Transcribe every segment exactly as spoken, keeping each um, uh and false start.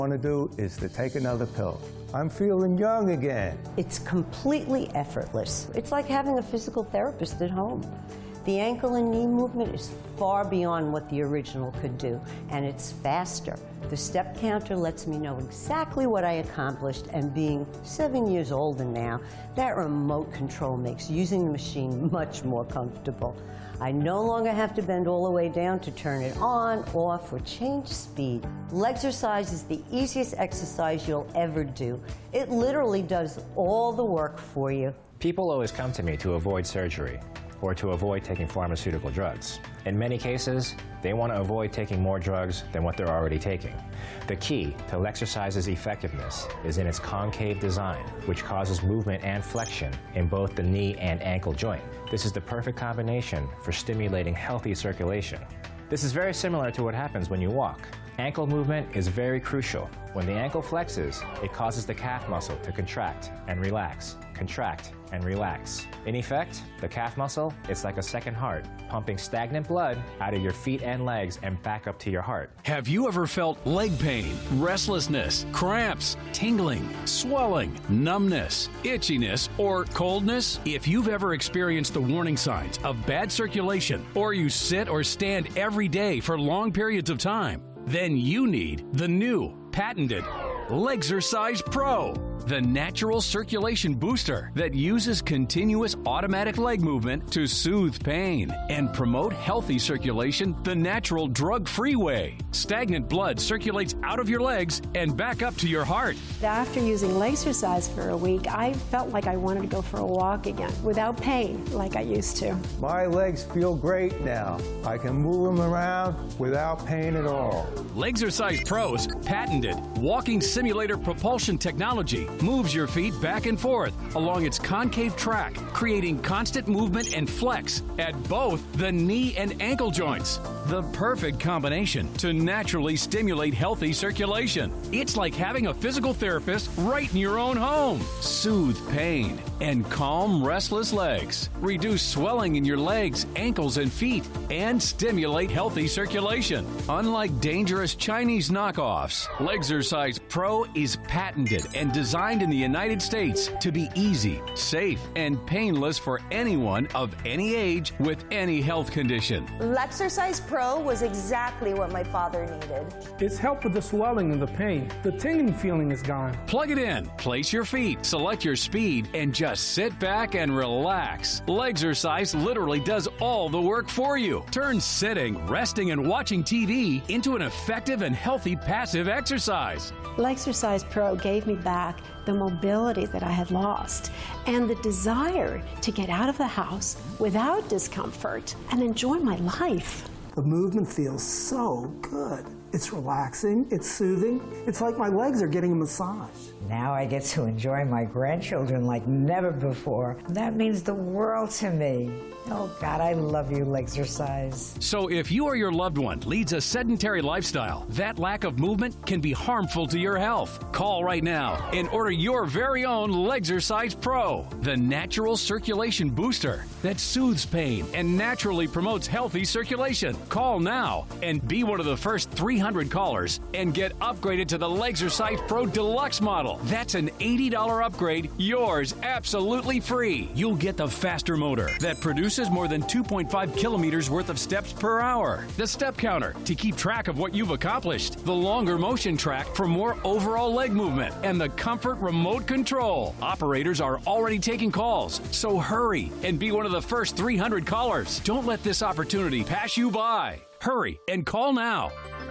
want to do is to take another pill. I'm feeling young again. It's completely effortless. It's like having a physical therapist at home. The ankle and knee movement is far beyond what the original could do, and it's faster. The step counter lets me know exactly what I accomplished, and being seven years older now, that remote control makes using the machine much more comfortable. I no longer have to bend all the way down to turn it on, off, or change speed. Legzercise is the easiest exercise you'll ever do. It literally does all the work for you. People always come to me to avoid surgery or to avoid taking pharmaceutical drugs. In many cases, they want to avoid taking more drugs than what they're already taking. The key to Legzercise's effectiveness is in its concave design, which causes movement and flexion in both the knee and ankle joint. This is the perfect combination for stimulating healthy circulation. This is very similar to what happens when you walk. Ankle movement is very crucial. When the ankle flexes, it causes the calf muscle to contract and relax, contract and relax. In effect, the calf muscle is like a second heart, pumping stagnant blood out of your feet and legs and back up to your heart. Have you ever felt leg pain, restlessness, cramps, tingling, swelling, numbness, itchiness, or coldness? If you've ever experienced the warning signs of bad circulation, or you sit or stand every day for long periods of time, then you need the new, patented Legzercise Pro, the natural circulation booster that uses continuous automatic leg movement to soothe pain and promote healthy circulation the natural drug-free way. Stagnant blood circulates out of your legs and back up to your heart. After using Legzercise for a week, I felt like I wanted to go for a walk again without pain like I used to. My legs feel great now. I can move them around without pain at all. Legzercise Pro's patented walking simulator propulsion technology moves your feet back and forth along its concave track, creating constant movement and flex at both the knee and ankle joints. The perfect combination to naturally stimulate healthy circulation. It's like having a physical therapist right in your own home. Soothe pain and calm restless legs. Reduce swelling in your legs, ankles, and feet, and stimulate healthy circulation. Unlike dangerous Chinese knockoffs, Legzercise Pro is patented and designed in the United States to be easy, safe, and painless for anyone of any age with any health condition. Legzercise Pro was exactly what my father needed. It's helped with the swelling and the pain. The tingling feeling is gone. Plug it in, place your feet, select your speed, and just sit back and relax. Legzercise literally does all the work for you. Turn sitting, resting, and watching T V into an effective and healthy passive exercise. Legzercise Pro gave me back the mobility that I had lost and the desire to get out of the house without discomfort and enjoy my life. The movement feels so good. It's relaxing, it's soothing. It's like my legs are getting a massage. Now I get to enjoy my grandchildren like never before. That means the world to me. Oh, God, I love you, Legzercise. So if you or your loved one leads a sedentary lifestyle, that lack of movement can be harmful to your health. Call right now and order your very own Legzercise Pro, the natural circulation booster that soothes pain and naturally promotes healthy circulation. Call now and be one of the first three hundred callers and get upgraded to the Legzercise Pro Deluxe model. That's an eighty dollar upgrade, yours absolutely free. You'll get the faster motor that produces more than two point five kilometers worth of steps per hour, the step counter to keep track of what you've accomplished, the longer motion track for more overall leg movement, and the comfort remote control. Operators are already taking calls, so hurry and be one of the first three hundred callers. Don't let this opportunity pass you by. Hurry and call now.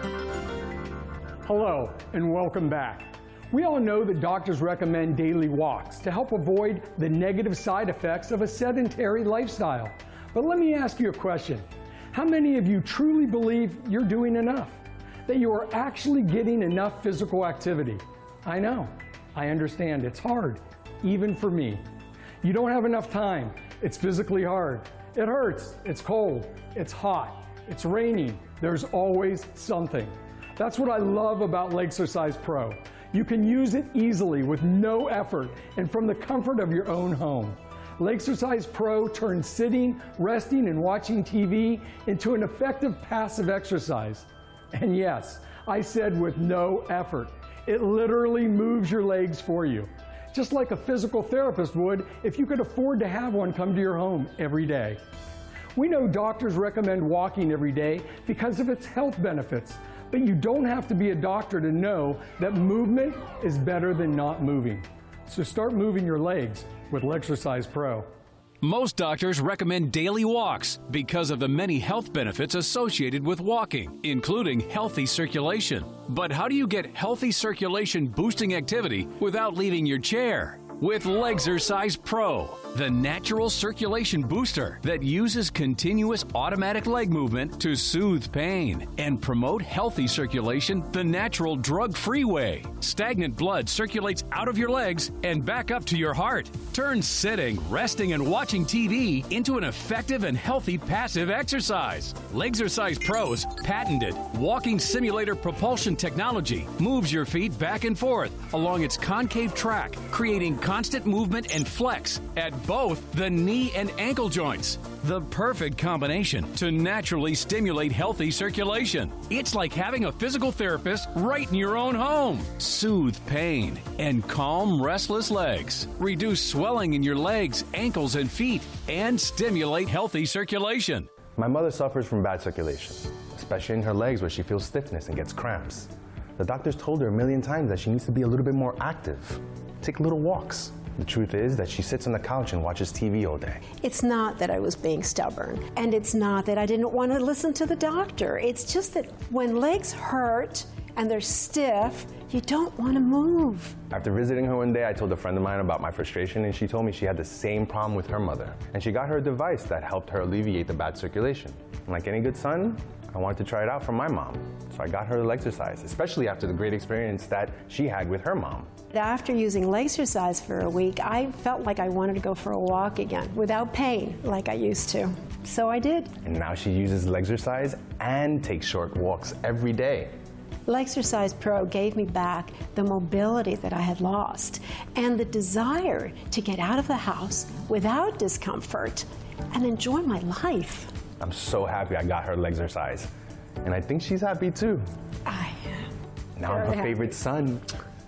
Hello, and welcome back. We all know that doctors recommend daily walks to help avoid the negative side effects of a sedentary lifestyle. But let me ask you a question. How many of you truly believe you're doing enough? That you are actually getting enough physical activity? I know. I understand. It's hard, even for me. You don't have enough time. It's physically hard. It hurts. It's cold. It's hot. It's raining. There's always something. That's what I love about Legzercise Pro. You can use it easily with no effort and from the comfort of your own home. Legzercise Pro turns sitting, resting, and watching T V into an effective passive exercise. And yes, I said with no effort. It literally moves your legs for you, just like a physical therapist would if you could afford to have one come to your home every day. We know doctors recommend walking every day because of its health benefits, but you don't have to be a doctor to know that movement is better than not moving. So start moving your legs with Legzercise Pro. Most doctors recommend daily walks because of the many health benefits associated with walking, including healthy circulation. But how do you get healthy circulation boosting activity without leaving your chair? With Legzercise Pro, the natural circulation booster that uses continuous automatic leg movement to soothe pain and promote healthy circulation the natural drug-free way. Stagnant blood circulates out of your legs and back up to your heart. Turn sitting, resting, and watching T V into an effective and healthy passive exercise. Legzercise Pro's patented walking simulator propulsion technology moves your feet back and forth along its concave track, creating constant movement and flex at both the knee and ankle joints. The perfect combination to naturally stimulate healthy circulation. It's like having a physical therapist right in your own home. Soothe pain and calm restless legs. Reduce swelling in your legs, ankles, and feet, and stimulate healthy circulation. My mother suffers from bad circulation, especially in her legs where she feels stiffness and gets cramps. The doctors told her a million times that she needs to be a little bit more active. Take little walks. The truth is that she sits on the couch and watches T V all day. It's not that I was being stubborn, and it's not that I didn't want to listen to the doctor. It's just that when legs hurt and they're stiff, you don't want to move. After visiting her one day, I told a friend of mine about my frustration, and she told me she had the same problem with her mother. And she got her a device that helped her alleviate the bad circulation. And like any good son, I wanted to try it out for my mom. So I got her Legzercise, especially after the great experience that she had with her mom. After using Legzercise for a week, I felt like I wanted to go for a walk again without pain like I used to. So I did. And now she uses Legzercise and takes short walks every day. Legzercise Pro gave me back the mobility that I had lost and the desire to get out of the house without discomfort and enjoy my life. I'm so happy I got her Legzercise. And I think she's happy too. I am. Now I'm her favorite son.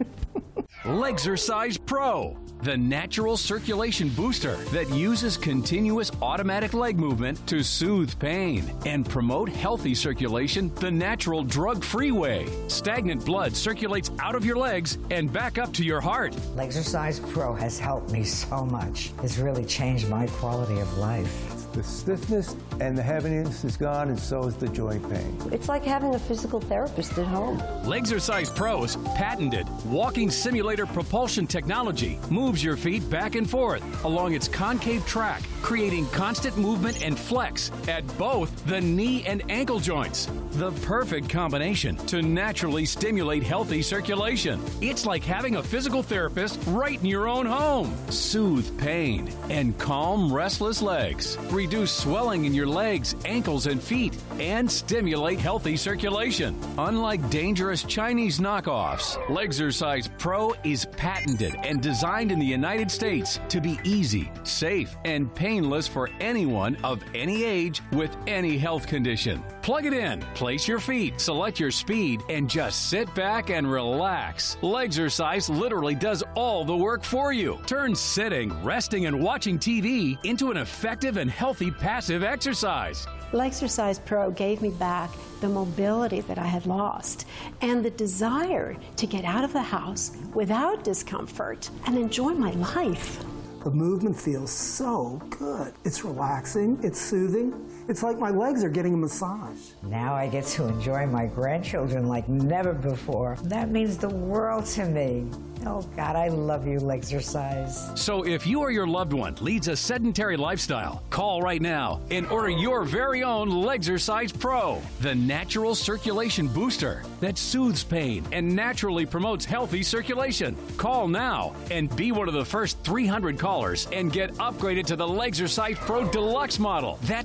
Legzercise Pro, the natural circulation booster that uses continuous automatic leg movement to soothe pain and promote healthy circulation the natural drug-free way. Stagnant blood circulates out of your legs and back up to your heart. Legzercise Pro has helped me so much. It's really changed my quality of life. The stiffness and the heaviness is gone, and so is the joint pain. It's like having a physical therapist at home. Legzercise Pro's patented walking simulator propulsion technology moves your feet back and forth along its concave track, creating constant movement and flex at both the knee and ankle joints. The perfect combination to naturally stimulate healthy circulation. It's like having a physical therapist right in your own home. Soothe pain and calm restless legs. Reduce swelling in your legs, ankles, and feet, and stimulate healthy circulation. Unlike dangerous Chinese knockoffs, Legzercise Pro is patented and designed in the United States to be easy, safe, and painless for anyone of any age with any health condition. Plug it in, place your feet, select your speed, and just sit back and relax. Legzercise literally does all the work for you. Turn sitting, resting, and watching T V into an effective and healthy passive exercise. Legzercise Pro gave me back the mobility that I had lost and the desire to get out of the house without discomfort and enjoy my life. The movement feels so good. It's relaxing, it's soothing. It's like my legs are getting a massage. Now I get to enjoy my grandchildren like never before. That means the world to me. Oh, God, I love you, Legzercise. So if you or your loved one leads a sedentary lifestyle, call right now and order your very own Legzercise Pro, the natural circulation booster that soothes pain and naturally promotes healthy circulation. Call now and be one of the first three hundred callers and get upgraded to the Legzercise Pro Deluxe model. That's an eighty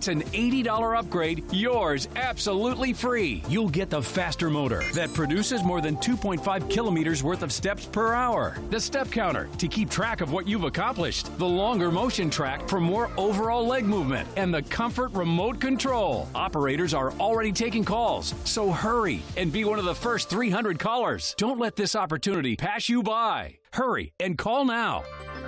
eighty dollars upgrade yours absolutely free. You'll get the faster motor that produces more than two point five kilometers worth of steps per hour, the step counter to keep track of what you've accomplished, the longer motion track for more overall leg movement, and the comfort remote control. Operators are already taking calls, so hurry and be one of the first three hundred callers. Don't let this opportunity pass you by. Hurry and call now.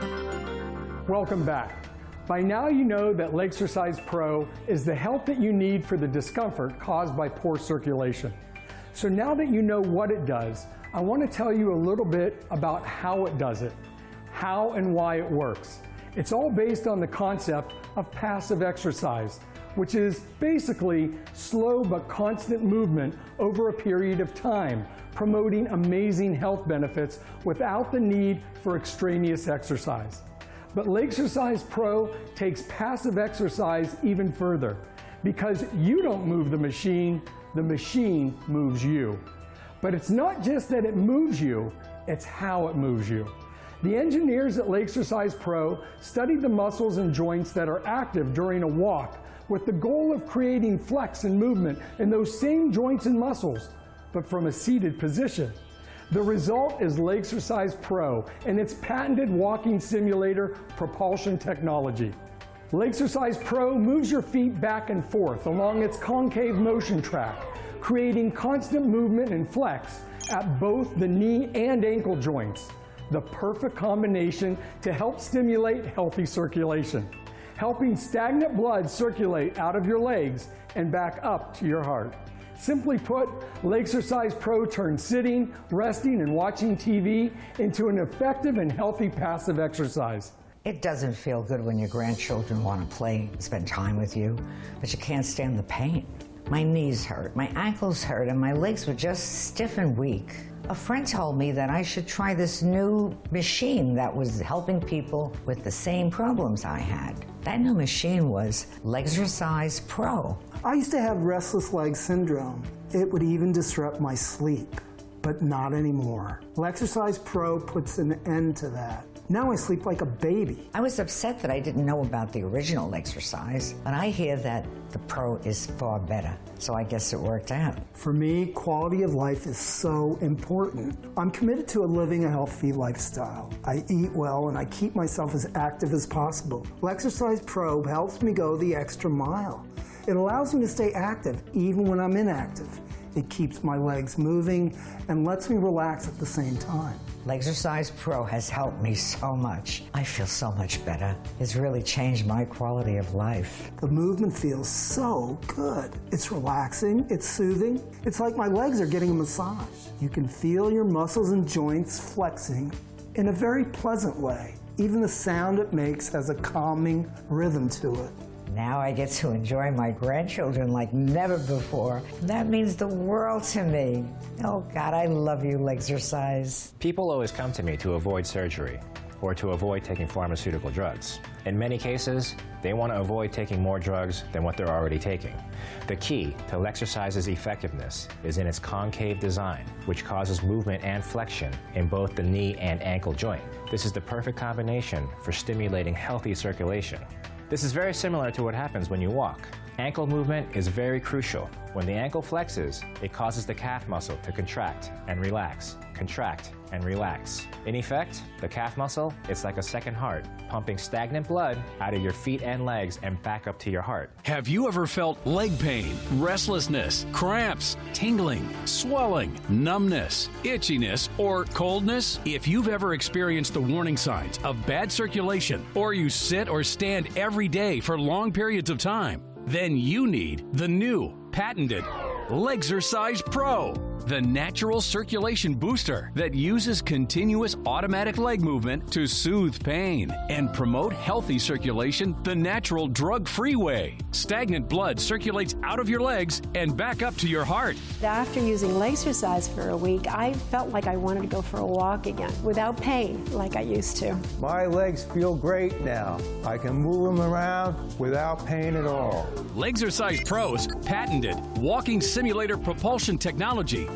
Welcome back. By now you know that Legzercise Pro is the help that you need for the discomfort caused by poor circulation. So now that you know what it does, I want to tell you a little bit about how it does it, how and why it works. It's all based on the concept of passive exercise, which is basically slow but constant movement over a period of time, promoting amazing health benefits without the need for extraneous exercise. But Legzercise Pro takes passive exercise even further. Because you don't move the machine, the machine moves you. But it's not just that it moves you, it's how it moves you. The engineers at Legzercise Pro studied the muscles and joints that are active during a walk with the goal of creating flex and movement in those same joints and muscles, but from a seated position. The result is Legzercise Pro and its patented walking simulator propulsion technology. Legzercise Pro moves your feet back and forth along its concave motion track, creating constant movement and flex at both the knee and ankle joints. The perfect combination to help stimulate healthy circulation, helping stagnant blood circulate out of your legs and back up to your heart. Simply put, Legzercise Pro turns sitting, resting, and watching T V into an effective and healthy passive exercise. It doesn't feel good when your grandchildren want to play, spend time with you, but you can't stand the pain. My knees hurt, my ankles hurt, and my legs were just stiff and weak. A friend told me that I should try this new machine that was helping people with the same problems I had. That new machine was Legzercise Pro. I used to have restless leg syndrome. It would even disrupt my sleep, but not anymore. Legzercise Pro puts an end to that. Now I sleep like a baby. I was upset that I didn't know about the original Legzercise, but I hear that the Pro is far better, so I guess it worked out. For me, quality of life is so important. I'm committed to living a healthy lifestyle. I eat well and I keep myself as active as possible. Legzercise Pro helps me go the extra mile. It allows me to stay active even when I'm inactive. It keeps my legs moving and lets me relax at the same time. Legzercise Pro has helped me so much. I feel so much better. It's really changed my quality of life. The movement feels so good. It's relaxing, it's soothing. It's like my legs are getting a massage. You can feel your muscles and joints flexing in a very pleasant way. Even the sound it makes has a calming rhythm to it. Now I get to enjoy my grandchildren like never before. That means the world to me. Oh God, I love you, Legzercise. People always come to me to avoid surgery or to avoid taking pharmaceutical drugs. In many cases, they want to avoid taking more drugs than what they're already taking. The key to Legzercise's effectiveness is in its concave design, which causes movement and flexion in both the knee and ankle joint. This is the perfect combination for stimulating healthy circulation. This is very similar to what happens when you walk. Ankle movement is very crucial. When the ankle flexes, it causes the calf muscle to contract and relax, contract and relax. In effect, the calf muscle, it's like a second heart, pumping stagnant blood out of your feet and legs and back up to your heart. Have you ever felt leg pain, restlessness, cramps, tingling, swelling, numbness, itchiness, or coldness? If you've ever experienced the warning signs of bad circulation, or you sit or stand every day for long periods of time, then you need the new, patented Legzercise Pro, the natural circulation booster that uses continuous automatic leg movement to soothe pain and promote healthy circulation the natural drug-free way. Stagnant blood circulates out of your legs and back up to your heart. After using Legzercise for a week, I felt like I wanted to go for a walk again without pain like I used to. My legs feel great now. I can move them around without pain at all. Legzercise Pro's patented walking simulator propulsion technology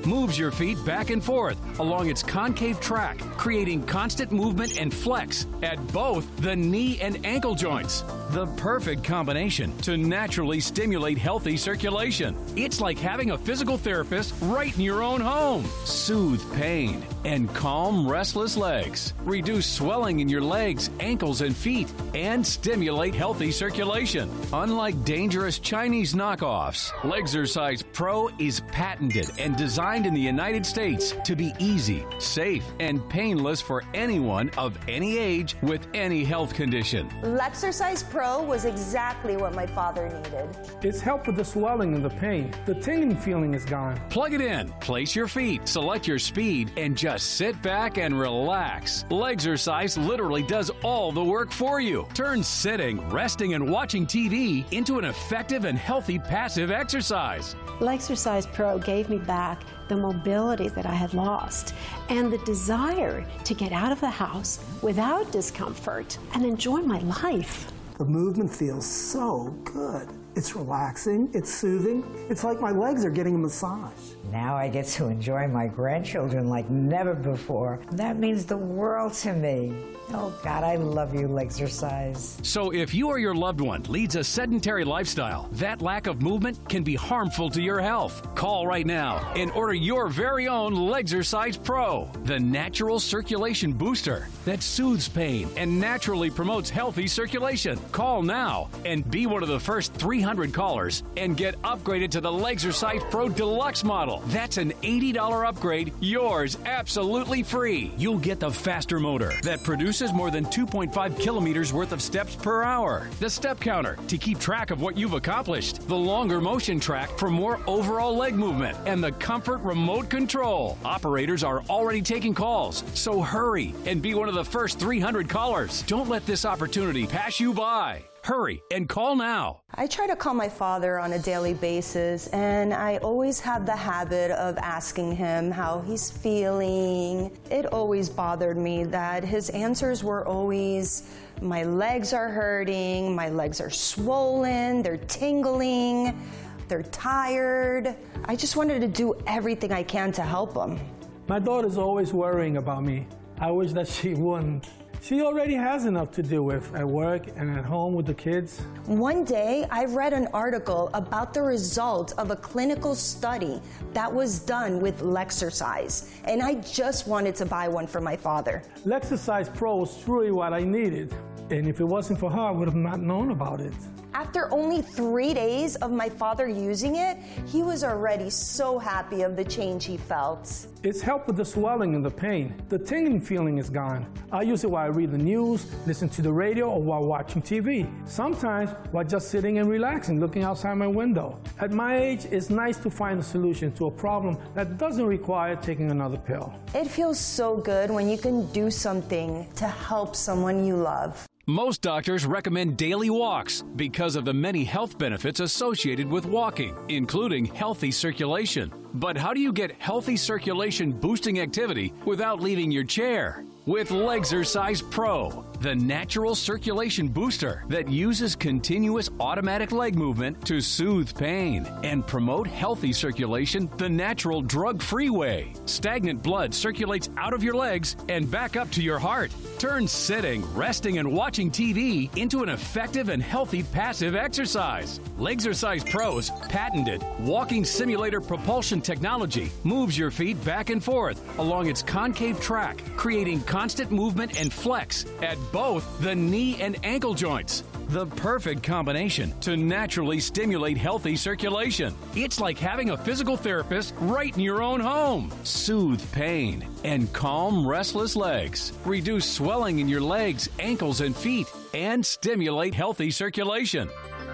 moves your feet back and forth along its concave track, creating constant movement and flex at both the knee and ankle joints. The perfect combination to naturally stimulate healthy circulation. It's like having a physical therapist right in your own home. Soothe pain and calm restless legs. Reduce swelling in your legs, ankles, and feet, and stimulate healthy circulation. Unlike dangerous Chinese knockoffs, Legzercise Pro is patented and designed in the United States to be easy, safe, and painless for anyone of any age with any health condition. Legzercise Pro was exactly what my father needed. It's helped with the swelling and the pain. The tingling feeling is gone. Plug it in, place your feet, select your speed, and just sit back and relax. Legzercise literally does all the work for you. Turn sitting, resting, and watching T V into an effective and healthy passive exercise. Legzercise Pro gave me back the mobility that I had lost and the desire to get out of the house without discomfort and enjoy my life. The movement feels so good. It's relaxing, it's soothing. It's like my legs are getting a massage. Now I get to enjoy my grandchildren like never before. That means the world to me. Oh God, I love you, Legzercise. So if you or your loved one leads a sedentary lifestyle, that lack of movement can be harmful to your health. Call right now and order your very own Legzercise Pro, the natural circulation booster that soothes pain and naturally promotes healthy circulation. Call now and be one of the first three hundred callers and get upgraded to the Legzercise Pro Deluxe model. That's an eighty dollars upgrade, yours absolutely free. You'll get the faster motor that produces more than two point five kilometers worth of steps per hour, the step counter to keep track of what you've accomplished, the longer motion track for more overall leg movement, and the comfort remote control. Operators are already taking calls, so hurry and be one of the first three hundred callers. Don't let this opportunity pass you by. Hurry and call now. I try to call my father on a daily basis, and I always have the habit of asking him how he's feeling. It always bothered me that his answers were always, my legs are hurting, my legs are swollen, they're tingling, they're tired. I just wanted to do everything I can to help him. My daughter's always worrying about me. I wish that she wouldn't. She already has enough to do with at work and at home with the kids. One day, I read an article about the result of a clinical study that was done with Legzercise, and I just wanted to buy one for my father. Legzercise Pro was truly what I needed, and if it wasn't for her, I would have not known about it. After only three days of my father using it, he was already so happy of the change he felt. It's helped with the swelling and the pain. The tingling feeling is gone. I use it while I read the news, listen to the radio, or while watching T V. Sometimes while just sitting and relaxing, looking outside my window. At my age, it's nice to find a solution to a problem that doesn't require taking another pill. It feels so good when you can do something to help someone you love. Most doctors recommend daily walks because of the many health benefits associated with walking, including healthy circulation. But how do you get healthy circulation boosting activity without leaving your chair? With Legzercise Pro, the natural circulation booster that uses continuous automatic leg movement to soothe pain and promote healthy circulation the natural drug-free way. Stagnant blood circulates out of your legs and back up to your heart. Turn sitting, resting, and watching T V into an effective and healthy passive exercise. Legzercise Pro's patented walking simulator propulsion technology moves your feet back and forth along its concave track, creating constant movement and flex at both the knee and ankle joints. The perfect combination to naturally stimulate healthy circulation. It's like having a physical therapist right in your own home. Soothe pain and calm restless legs. Reduce swelling in your legs, ankles, and feet, and stimulate healthy circulation.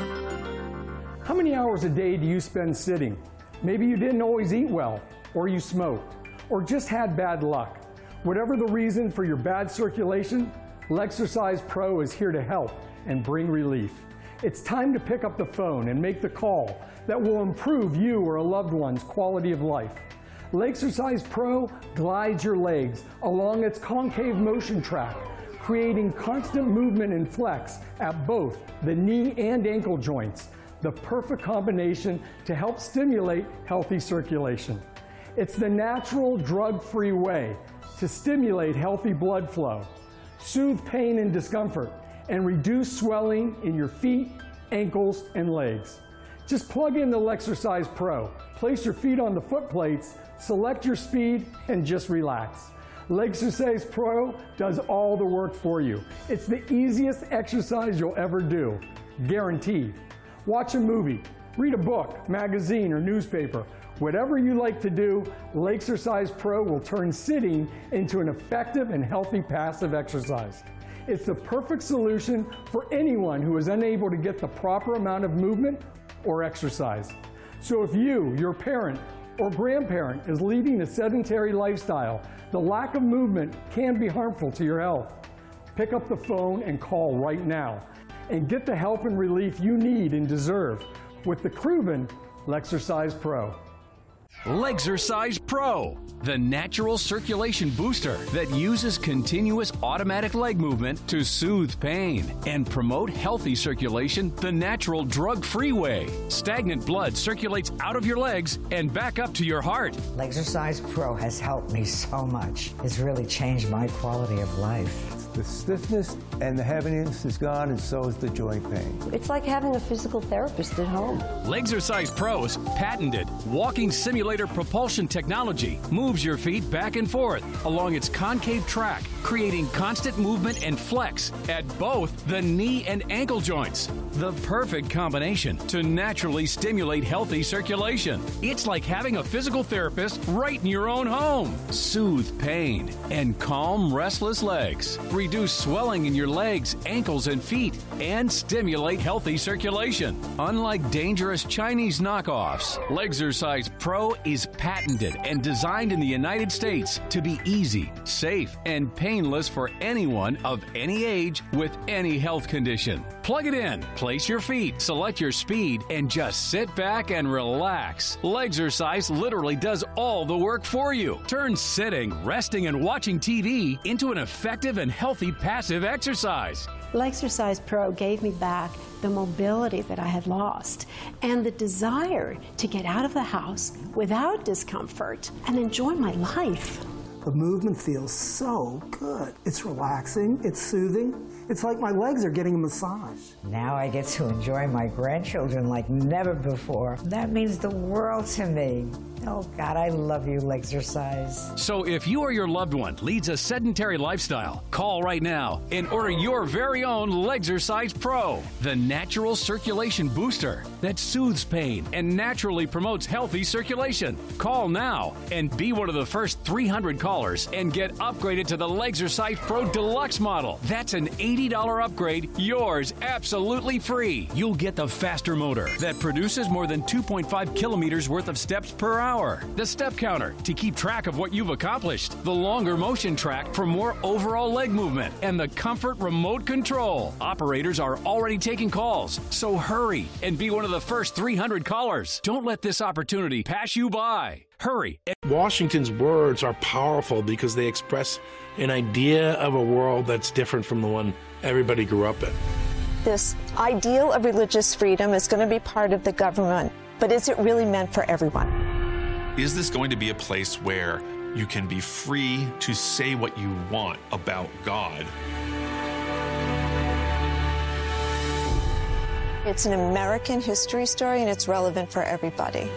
How many hours a day do you spend sitting? Maybe you didn't always eat well, or you smoked, or just had bad luck. Whatever the reason for your bad circulation, Legzercise Pro is here to help and bring relief. It's time to pick up the phone and make the call that will improve you or a loved one's quality of life. Legzercise Pro glides your legs along its concave motion track, creating constant movement and flex at both the knee and ankle joints, the perfect combination to help stimulate healthy circulation. It's the natural, drug-free way to stimulate healthy blood flow, soothe pain and discomfort, and reduce swelling in your feet, ankles, and legs. Just plug in the Lexercise Pro, place your feet on the foot plates, select your speed, and just relax. Lexercise Pro does all the work for you. It's the easiest exercise you'll ever do, guaranteed. Watch a movie, read a book, magazine, or newspaper. Whatever you like to do, Lexercise Pro will turn sitting into an effective and healthy passive exercise. It's the perfect solution for anyone who is unable to get the proper amount of movement or exercise. So if you, your parent, or grandparent is leading a sedentary lifestyle, the lack of movement can be harmful to your health. Pick up the phone and call right now and get the help and relief you need and deserve with the proven Lexercise Pro. Lexercise Pro, the natural circulation booster that uses continuous automatic leg movement to soothe pain and promote healthy circulation the natural drug-free way. Stagnant blood circulates out of your legs and back up to your heart. Lexercise Pro has helped me so much. It's really changed my quality of life. The stiffness and the heaviness is gone, and so is the joint pain. It's like having a physical therapist at home. Lexercise Pro's patented walking simulator propulsion technology moves your feet back and forth along its concave track, creating constant movement and flex at both the knee and ankle joints. The perfect combination to naturally stimulate healthy circulation. It's like having a physical therapist right in your own home. Soothe pain and calm restless legs. Reduce swelling in your legs, ankles, and feet, and stimulate healthy circulation. Unlike dangerous Chinese knockoffs, Lexercise Pro is patented and designed in the United States to be easy, safe, and painless for anyone of any age with any health condition. Plug it in, place your feet, select your speed, and just sit back and relax. Lexercise literally does all the work for you. Turn sitting, resting, and watching T V into an effective and healthy passive exercise. Lexercise Pro gave me back the mobility that I had lost and the desire to get out of the house without discomfort and enjoy my life. The movement feels so good. It's relaxing, it's soothing. It's like my legs are getting a massage. Now I get to enjoy my grandchildren like never before. That means the world to me. Oh, God, I love you, Lexercise. So if you or your loved one leads a sedentary lifestyle, call right now and order your very own Lexercise Pro, the natural circulation booster that soothes pain and naturally promotes healthy circulation. Call now and be one of the first three hundred callers and get upgraded to the Lexercise Pro Deluxe model. That's an eighty dollars upgrade, yours absolutely free. You'll get the faster motor that produces more than two point five kilometers worth of steps per hour. The step counter to keep track of what you've accomplished. The longer motion track for more overall leg movement. And the comfort remote control. Operators are already taking calls, so hurry and be one of the first three hundred callers. Don't let this opportunity pass you by. Hurry. Washington's words are powerful because they express an idea of a world that's different from the one everybody grew up in. This ideal of religious freedom is going to be part of the government, but is it really meant for everyone? Is this going to be a place where you can be free to say what you want about God? It's an American history story, and it's relevant for everybody.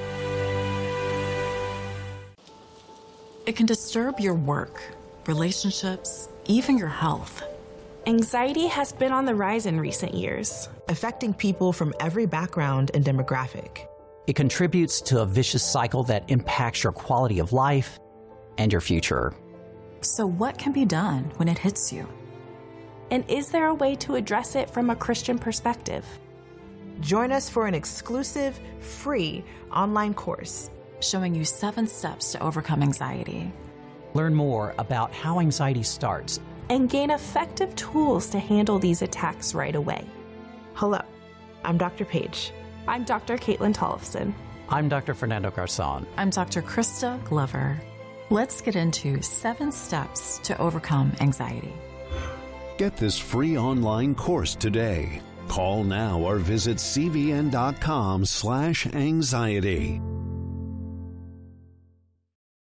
It can disturb your work, relationships, even your health. Anxiety has been on the rise in recent years, affecting people from every background and demographic. It contributes to a vicious cycle that impacts your quality of life and your future. So what can be done when it hits you? And is there a way to address it from a Christian perspective? Join us for an exclusive, free online course showing you seven steps to overcome anxiety. Learn more about how anxiety starts and gain effective tools to handle these attacks right away. Hello, I'm Doctor Paige. I'm Doctor Caitlin Tollefson. I'm Doctor Fernando Garzon. I'm Doctor Krista Glover. Let's get into seven steps to overcome anxiety. Get this free online course today. Call now or visit c v n dot com slash anxiety.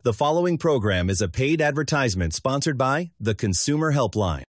The following program is a paid advertisement sponsored by the Consumer Helpline.